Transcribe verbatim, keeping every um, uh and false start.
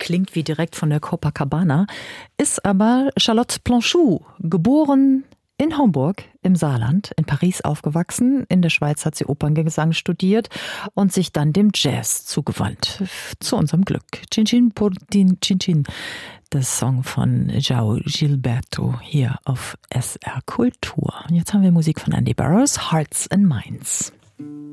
klingt wie direkt von der Copacabana, ist aber Charlotte Planchou, geboren in Homburg im Saarland, in Paris aufgewachsen. In der Schweiz hat sie Operngesang studiert und sich dann dem Jazz zugewandt. Zu unserem Glück. Cin Cin por din Cin Cin. Das Song von João Gilberto hier auf S R Kultur. Und jetzt haben wir Musik von Andy Burroughs, Hearts and Minds.